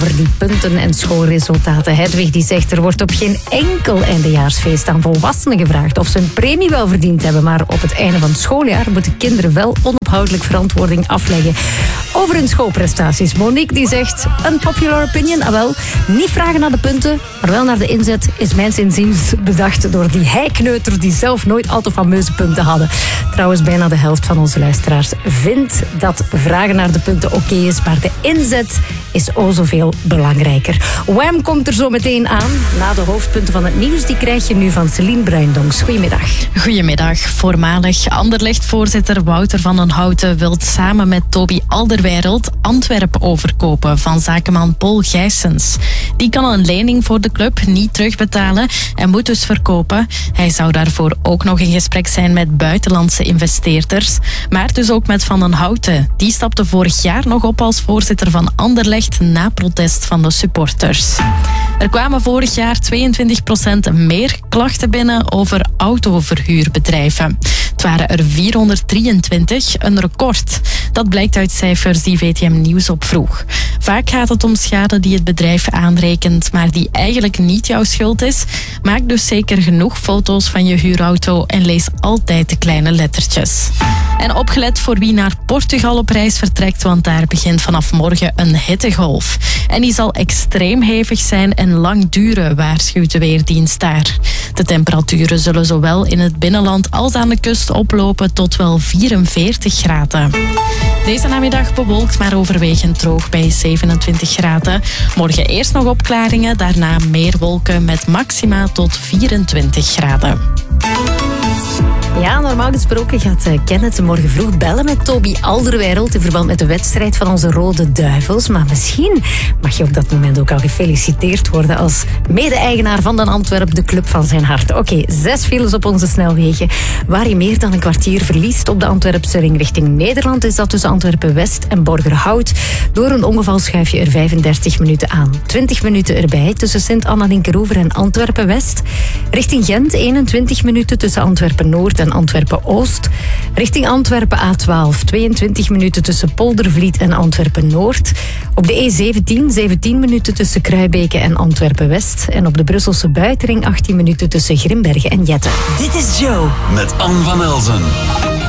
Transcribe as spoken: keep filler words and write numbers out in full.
Over die punten en schoolresultaten. Hedwig die zegt er wordt op geen enkel eindejaarsfeest aan volwassenen gevraagd of ze een premie wel verdiend hebben. Maar op het einde van het schooljaar moeten kinderen wel onophoudelijk verantwoording afleggen over hun schoolprestaties. Monique die zegt, unpopular opinion, ah wel, niet vragen naar de punten, maar wel naar de inzet is mijn inziens bedacht door die heikneuters die zelf nooit al te fameuze punten hadden. Trouwens, bijna de helft van onze luisteraars vindt dat vragen naar de punten oké is, maar de inzet is o zoveel belangrijker. Wham komt er zo meteen aan. Na de hoofdpunten van het nieuws, die krijg je nu van Celine Bruindonks. Goedemiddag. Goedemiddag. Voormalig Anderlecht-voorzitter Wouter van den Houten wil samen met Toby Alderweireld Antwerpen overkopen van zakenman Paul Gijsens. Die kan een lening voor de club niet terugbetalen en moet dus verkopen. Hij zou daarvoor ook nog in gesprek zijn met buitenlandse investeerders, maar dus ook met Van den Houten. Die stapte vorig jaar nog op als voorzitter van Anderlecht na protest van de supporters. Er kwamen vorig jaar tweeëntwintig procent meer klachten binnen over autoverhuurbedrijven. Het waren er vierhonderddrieëntwintig, een record. Dat blijkt uit cijfers die V T M Nieuws opvroeg. Vaak gaat het om schade die het bedrijf aanrekent, maar die eigenlijk niet jouw schuld is. Maak dus zeker genoeg foto's van je huurauto en lees altijd de kleine lettertjes. En opgelet voor wie naar Portugal op reis vertrekt, want daar begint vanaf morgen een hittegolf. En die zal extreem hevig zijn en lang duren, waarschuwt de Weerdienst daar. De temperaturen zullen zowel in het binnenland als aan de kust oplopen tot wel vierenveertig graden. Deze namiddag bewolkt, maar overwegend droog bij zevenentwintig graden. Morgen eerst nog opklaringen, daarna meer wolken met maxima tot vierentwintig graden. Ja, normaal gesproken gaat Kenneth morgen vroeg bellen met Toby Alderweireld in verband met de wedstrijd van onze Rode Duivels. Maar misschien mag je op dat moment ook al gefeliciteerd worden als mede-eigenaar van de Antwerp, de club van zijn hart. Oké, okay, zes files op onze snelwegen. Waar je meer dan een kwartier verliest op de Antwerpse ring richting Nederland is dat tussen Antwerpen-West en Borgerhout. Door een ongeval schuif je er vijfendertig minuten aan. twintig minuten erbij tussen Sint-Anna-Linkeroever en Antwerpen-West. Richting Gent eenentwintig minuten tussen Antwerpen-Noord en Antwerpen-Oost. Richting Antwerpen A twaalf, tweeëntwintig minuten tussen Poldervliet en Antwerpen-Noord. Op de E zeventien, zeventien minuten tussen Kruibeke en Antwerpen-West. En op de Brusselse buitenring achttien minuten tussen Grimbergen en Jetten. Dit is Joe met Anne van Elzen.